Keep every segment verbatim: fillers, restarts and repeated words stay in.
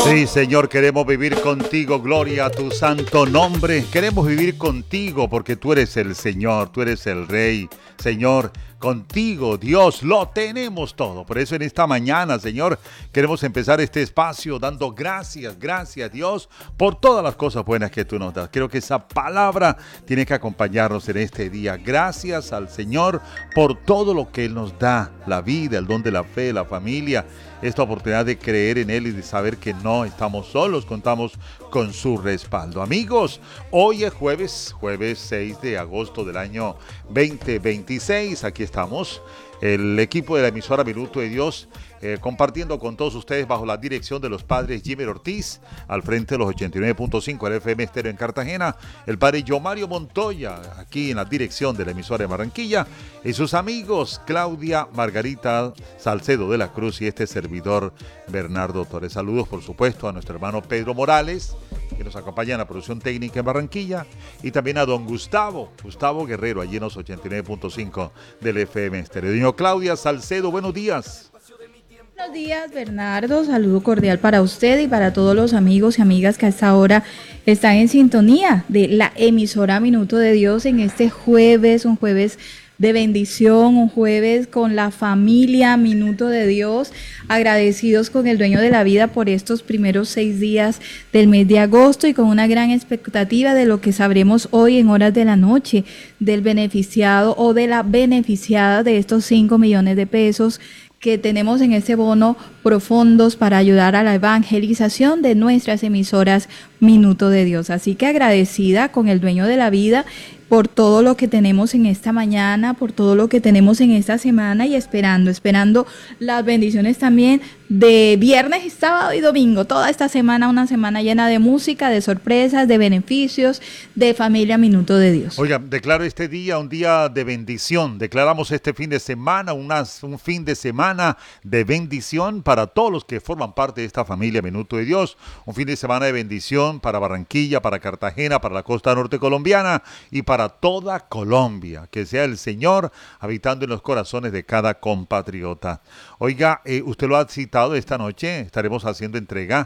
Sí, Señor, queremos vivir contigo, gloria a tu santo nombre. Queremos vivir contigo porque tú eres el Señor, tú eres el Rey. Señor, contigo, Dios, lo tenemos todo. Por eso en esta mañana, Señor, queremos empezar este espacio dando gracias, gracias, Dios, por todas las cosas buenas que tú nos das. Creo que esa palabra tiene que acompañarnos en este día. Gracias al Señor por todo lo que Él nos da, la vida, el don de la fe, la familia, esta oportunidad de creer en Él y de saber que no estamos solos, contamos con su respaldo. Amigos, hoy es jueves, jueves seis de agosto del año veinte veintiséis. Aquí estamos, el equipo de la emisora Minuto de Dios, eh, compartiendo con todos ustedes bajo la dirección de los padres Jimmy Ortiz, al frente de los ochenta y nueve punto cinco del F M Estéreo en Cartagena, el padre Yomario Montoya, aquí en la dirección de la emisora de Barranquilla, y sus amigos Claudia Margarita Salcedo de la Cruz y este servidor Bernardo Torres. Saludos, por supuesto, a nuestro hermano Pedro Morales, que nos acompaña en la producción técnica en Barranquilla, y también a don Gustavo, Gustavo Guerrero, allí en los ochenta y nueve punto cinco del F M Estéreo. Doña Claudia Salcedo, buenos días. Buenos días, Bernardo. Saludo cordial para usted y para todos los amigos y amigas que a esta hora están en sintonía de la emisora Minuto de Dios en este jueves, un jueves de bendición, un jueves con la familia Minuto de Dios, agradecidos con el dueño de la vida por estos primeros seis días del mes de agosto y con una gran expectativa de lo que sabremos hoy en horas de la noche del beneficiado o de la beneficiada de estos cinco millones de pesos que tenemos en este bono profundos para ayudar a la evangelización de nuestras emisoras Minuto de Dios. Así que agradecida con el dueño de la vida por todo lo que tenemos en esta mañana, por todo lo que tenemos en esta semana y esperando, esperando las bendiciones también de viernes, sábado y domingo. Toda esta semana, una semana llena de música, de sorpresas, de beneficios, de familia Minuto de Dios. Oiga, declaro este día un día de bendición. Declaramos este fin de semana una, un fin de semana de bendición para todos los que forman parte de esta familia Minuto de Dios. Un fin de semana de bendición para Barranquilla, para Cartagena, para la costa norte colombiana y para para toda Colombia, que sea el Señor habitando en los corazones de cada compatriota. Oiga, eh, usted lo ha citado esta noche, estaremos haciendo entrega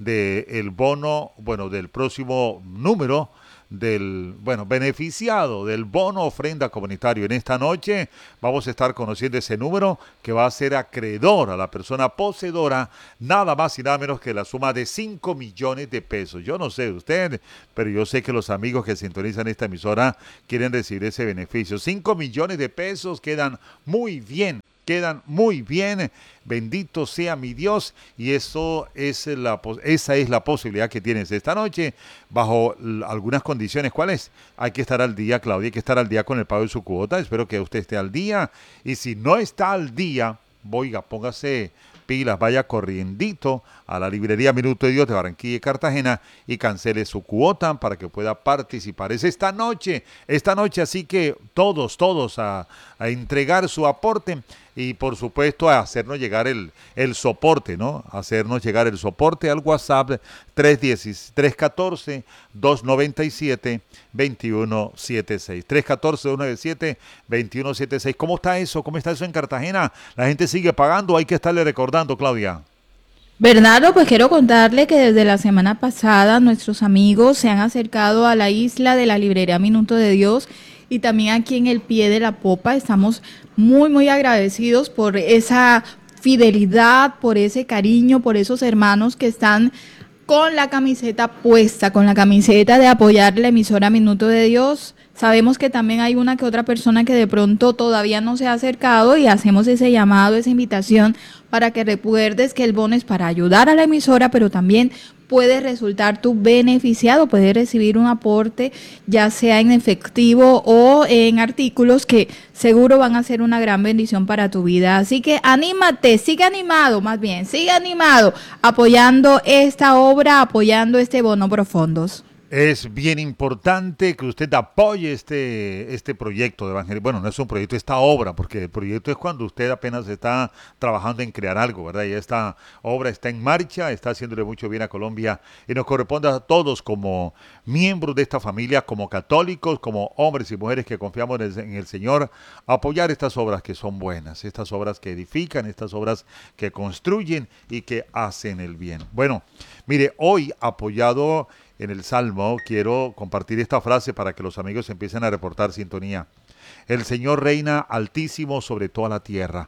del bono, bueno, del próximo número del, bueno, beneficiado del bono ofrenda comunitario. En esta noche vamos a estar conociendo ese número que va a ser acreedor a la persona poseedora, nada más y nada menos que la suma de cinco millones de pesos. Yo no sé usted, pero yo sé que los amigos que sintonizan esta emisora quieren recibir ese beneficio. cinco millones de pesos quedan muy bien. Quedan muy bien, bendito sea mi Dios, y eso es la, esa es la posibilidad que tienes esta noche, bajo algunas condiciones. ¿Cuáles? Hay que estar al día, Claudia, hay que estar al día con el pago de su cuota. Espero que usted esté al día, y si no está al día, oiga, póngase pilas, vaya corriendito a la librería Minuto de Dios de Barranquilla y Cartagena y cancele su cuota para que pueda participar. Es esta noche, esta noche, así que todos, todos a, a entregar su aporte y por supuesto a hacernos llegar el, el soporte, ¿no? Hacernos llegar el soporte al WhatsApp tres uno cuatro, dos nueve siete, dos uno siete seis. tres uno cuatro, dos nueve siete, dos uno siete seis. ¿Cómo está eso? ¿Cómo está eso en Cartagena? ¿La gente sigue pagando? Hay que estarle recordando, Claudia. Bernardo, pues quiero contarle que desde la semana pasada nuestros amigos se han acercado a la isla de la librería Minuto de Dios y también aquí en el pie de la popa. Estamos muy, muy agradecidos por esa fidelidad, por ese cariño, por esos hermanos que están con la camiseta puesta, con la camiseta de apoyar la emisora Minuto de Dios. Sabemos que también hay una que otra persona que de pronto todavía no se ha acercado y hacemos ese llamado, esa invitación para que recuerdes que el bono es para ayudar a la emisora, pero también puede resultar tu beneficiado, puede recibir un aporte ya sea en efectivo o en artículos que seguro van a ser una gran bendición para tu vida. Así que anímate, sigue animado, más bien, sigue animado apoyando esta obra, apoyando este bono profundos. Es bien importante que usted apoye este, este proyecto de evangelismo. Bueno, no es un proyecto, esta obra, porque el proyecto es cuando usted apenas está trabajando en crear algo, ¿verdad? Y esta obra está en marcha, está haciéndole mucho bien a Colombia y nos corresponde a todos como miembros de esta familia, como católicos, como hombres y mujeres que confiamos en el, en el Señor, apoyar estas obras que son buenas, estas obras que edifican, estas obras que construyen y que hacen el bien. Bueno, mire, hoy apoyado en el Salmo, quiero compartir esta frase para que los amigos empiecen a reportar sintonía. El Señor reina altísimo sobre toda la tierra.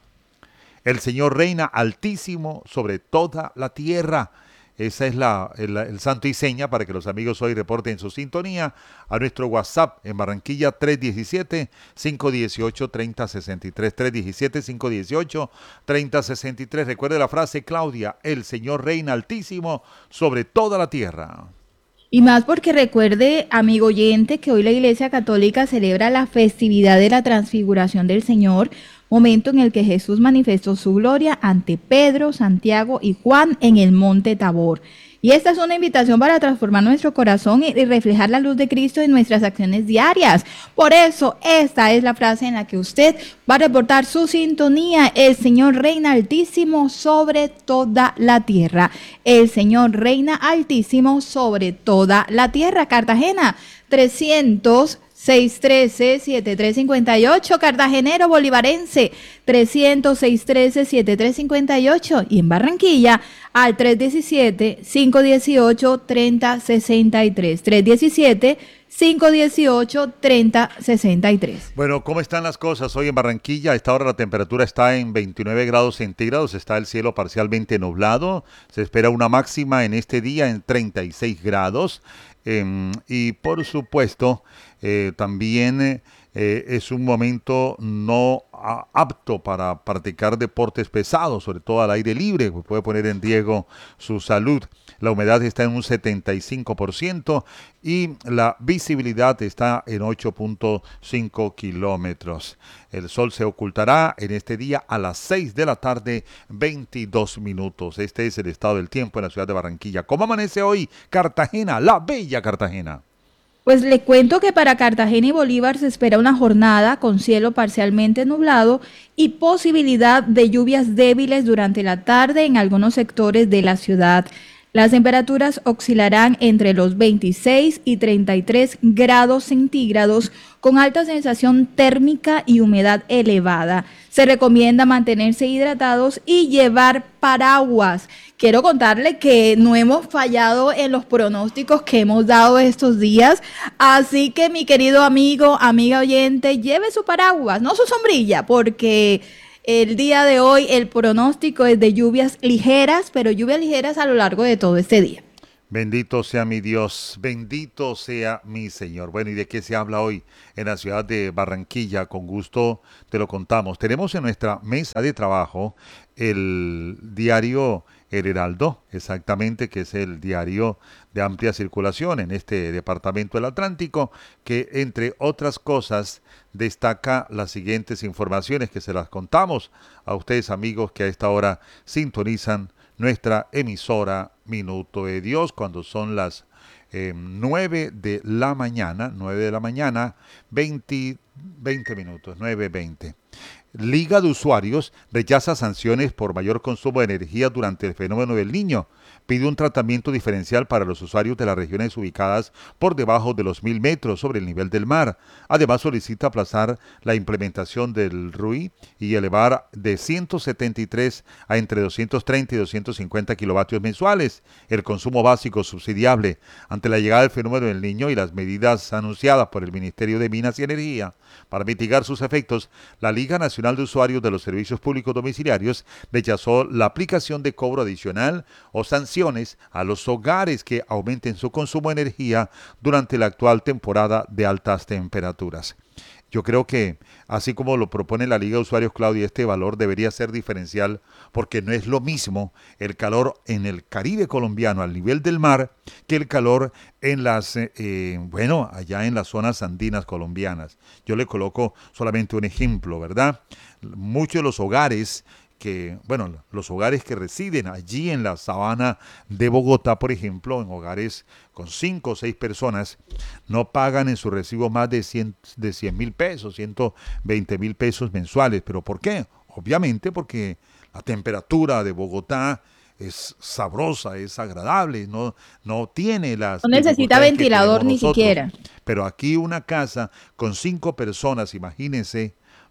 El Señor reina altísimo sobre toda la tierra. Esa es la, el, el santo y seña para que los amigos hoy reporten su sintonía a nuestro WhatsApp en Barranquilla tres diecisiete, cinco dieciocho, treinta sesenta y tres. tres diecisiete, cinco dieciocho, treinta sesenta y tres. Recuerde la frase, Claudia, el Señor reina altísimo sobre toda la tierra. Y más porque recuerde, amigo oyente, que hoy la Iglesia Católica celebra la festividad de la transfiguración del Señor, momento en el que Jesús manifestó su gloria ante Pedro, Santiago y Juan en el monte Tabor. Y esta es una invitación para transformar nuestro corazón y reflejar la luz de Cristo en nuestras acciones diarias. Por eso, esta es la frase en la que usted va a reportar su sintonía. El Señor reina altísimo sobre toda la tierra. El Señor reina altísimo sobre toda la tierra. Cartagena, trescientos seis trece, setenta y tres cincuenta y ocho, Cartagenero Bolivarense, trescientos seis trece, setenta y tres cincuenta y ocho, y en Barranquilla al tres diecisiete, cinco dieciocho, treinta sesenta y tres, tres diecisiete, cinco dieciocho, treinta sesenta y tres. Bueno, ¿cómo están las cosas hoy en Barranquilla? A esta hora la temperatura está en veintinueve grados centígrados, está el cielo parcialmente nublado, se espera una máxima en este día en treinta y seis grados. Eh, y por supuesto, eh, también eh, eh, es un momento no a, apto para practicar deportes pesados, sobre todo al aire libre, pues puede poner en riesgo su salud. La humedad está en un setenta y cinco por ciento y la visibilidad está en ocho punto cinco kilómetros. El sol se ocultará en este día a las seis de la tarde, veintidós minutos. Este es el estado del tiempo en la ciudad de Barranquilla. ¿Cómo amanece hoy Cartagena, la bella Cartagena? Pues le cuento que para Cartagena y Bolívar se espera una jornada con cielo parcialmente nublado y posibilidad de lluvias débiles durante la tarde en algunos sectores de la ciudad. Las temperaturas oscilarán entre los veintiséis y treinta y tres grados centígrados con alta sensación térmica y humedad elevada. Se recomienda mantenerse hidratados y llevar paraguas. Quiero contarle que no hemos fallado en los pronósticos que hemos dado estos días, así que mi querido amigo, amiga oyente, lleve su paraguas, no su sombrilla, porque el día de hoy el pronóstico es de lluvias ligeras, pero lluvias ligeras a lo largo de todo este día. Bendito sea mi Dios, bendito sea mi Señor. Bueno, ¿y de qué se habla hoy en la ciudad de Barranquilla? Con gusto te lo contamos. Tenemos en nuestra mesa de trabajo el diario El Heraldo, exactamente, que es el diario de amplia circulación en este departamento del Atlántico, que entre otras cosas destaca las siguientes informaciones que se las contamos a ustedes, amigos, que a esta hora sintonizan nuestra emisora Minuto de Dios, cuando son las eh, nueve de la mañana, nueve de la mañana, veinte, veinte minutos, nueve veinte. Liga de Usuarios rechaza sanciones por mayor consumo de energía durante el fenómeno del Niño. Pide un tratamiento diferencial para los usuarios de las regiones ubicadas por debajo de los mil metros sobre el nivel del mar. Además, solicita aplazar la implementación del R U I y elevar de ciento setenta y tres a entre doscientos treinta y doscientos cincuenta kilovatios mensuales el consumo básico subsidiable. Ante la llegada del fenómeno del Niño y las medidas anunciadas por el Ministerio de Minas y Energía para mitigar sus efectos, la Liga Nacional de Usuarios de los Servicios Públicos Domiciliarios rechazó la aplicación de cobro adicional o sanciones a los hogares que aumenten su consumo de energía durante la actual temporada de altas temperaturas. Yo creo que, así como lo propone la Liga de Usuarios, Claudia, este valor debería ser diferencial porque no es lo mismo el calor en el Caribe colombiano al nivel del mar que el calor en las, eh, bueno, allá en las zonas andinas colombianas. Yo le coloco solamente un ejemplo, ¿verdad? Muchos de los hogares que, bueno, los hogares que residen allí en la sabana de Bogotá, por ejemplo, en hogares con cinco o seis personas, no pagan en su recibo más de cien de cien mil pesos, ciento veinte mil pesos mensuales. ¿Pero por qué? Obviamente porque la temperatura de Bogotá es sabrosa, es agradable, no, no tiene las No necesita dificultades que ventilador tenemos ni nosotros. siquiera. Pero aquí una casa con cinco personas, imagínense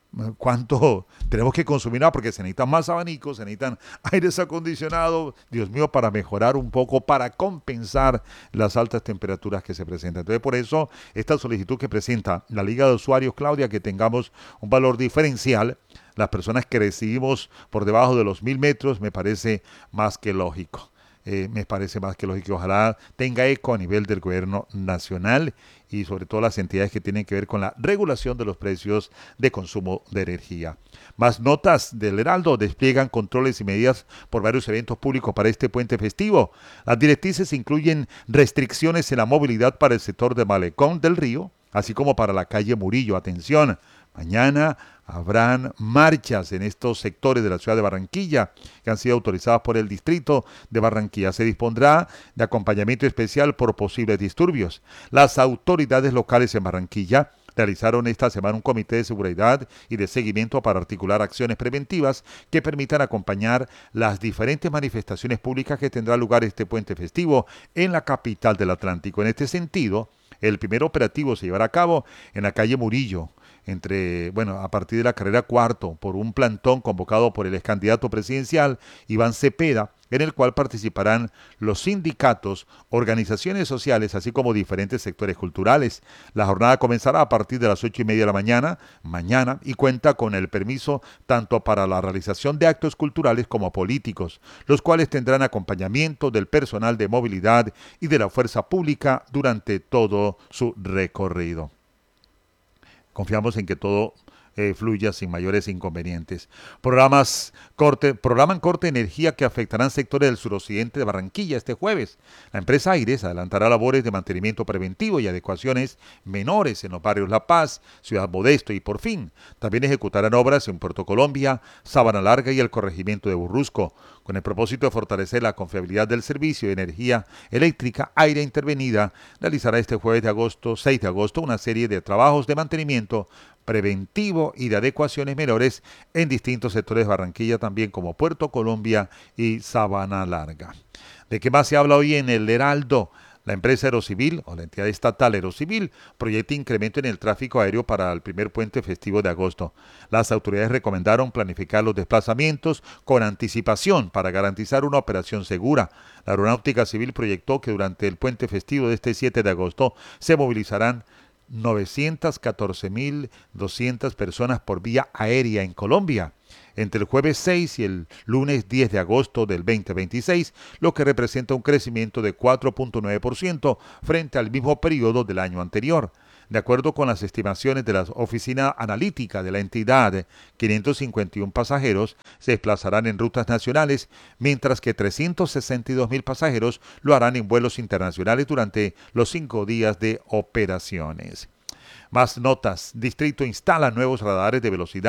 cuánto tenemos que consumir, ah, porque se necesitan más abanicos, se necesitan aires acondicionados, Dios mío, para mejorar un poco, para compensar las altas temperaturas que se presentan. Entonces, por eso, esta solicitud que presenta la Liga de Usuarios, Claudia, que tengamos un valor diferencial, las personas que recibimos por debajo de los mil metros, me parece más que lógico. Eh, me parece más que lógico. Ojalá tenga eco a nivel del gobierno nacional y sobre todo las entidades que tienen que ver con la regulación de los precios de consumo de energía. Más notas del Heraldo: despliegan controles y medidas por varios eventos públicos para este puente festivo. Las directrices incluyen restricciones en la movilidad para el sector de Malecón del Río, así como para la calle Murillo. Atención, mañana habrán marchas en estos sectores de la ciudad de Barranquilla que han sido autorizadas por el distrito de Barranquilla. Se dispondrá de acompañamiento especial por posibles disturbios. Las autoridades locales en Barranquilla realizaron esta semana un comité de seguridad y de seguimiento para articular acciones preventivas que permitan acompañar las diferentes manifestaciones públicas que tendrá lugar este puente festivo en la capital del Atlántico. En este sentido, el primer operativo se llevará a cabo en la calle Murillo, entre, bueno, a partir de la carrera cuarto, por un plantón convocado por el ex candidato presidencial Iván Cepeda, en el cual participarán los sindicatos, organizaciones sociales, así como diferentes sectores culturales. La jornada comenzará a partir de las ocho y media de la mañana, mañana, y cuenta con el permiso tanto para la realización de actos culturales como políticos, los cuales tendrán acompañamiento del personal de movilidad y de la fuerza pública durante todo su recorrido. Confiamos en que todo eh, fluya sin mayores inconvenientes. Programas corte, programan corte de energía que afectarán sectores del suroccidente de Barranquilla este jueves. La empresa Aires adelantará labores de mantenimiento preventivo y adecuaciones menores en los barrios La Paz, Ciudad Modesto y Porfín. También ejecutarán obras en Puerto Colombia, Sabana Larga y el corregimiento de Burrusco, con el propósito de fortalecer la confiabilidad del servicio de energía eléctrica. Aire Intervenida realizará este jueves de agosto, seis de agosto, una serie de trabajos de mantenimiento preventivo y de adecuaciones menores en distintos sectores de Barranquilla, también como Puerto Colombia y Sabana Larga. ¿De qué más se habla hoy en el Heraldo? La empresa Aerocivil, o la entidad estatal Aerocivil, proyecta incremento en el tráfico aéreo para el primer puente festivo de agosto. Las autoridades recomendaron planificar los desplazamientos con anticipación para garantizar una operación segura. La Aeronáutica Civil proyectó que durante el puente festivo de este siete de agosto se movilizarán novecientas catorce mil doscientas personas por vía aérea en Colombia entre el jueves seis y el lunes diez de agosto del veinte veintiséis, lo que representa un crecimiento de cuatro punto nueve por ciento frente al mismo periodo del año anterior. De acuerdo con las estimaciones de la oficina analítica de la entidad, quinientos cincuenta y uno pasajeros se desplazarán en rutas nacionales, mientras que trescientos sesenta y dos mil pasajeros lo harán en vuelos internacionales durante los cinco días de operaciones. Más notas: Distrito instala nuevos radares de velocidad